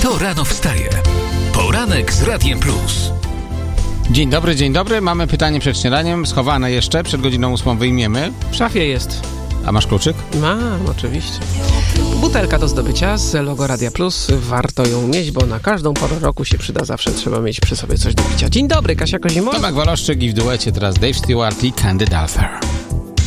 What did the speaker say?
Kto rano wstaje? Poranek z Radiem Plus. Dzień dobry. Mamy pytanie przed śniadaniem, schowane jeszcze, przed godziną 8 wyjmiemy. W szafie jest. A masz kluczyk? Mam, oczywiście. Butelka do zdobycia z logo Radia Plus. Warto ją mieć, bo na każdą porę roku się przyda. Zawsze trzeba mieć przy sobie coś do picia. Dzień dobry, Kasia Kozimur. Tomek Waloszczyk i w duecie teraz Dave Stewart i Candy Dulfer.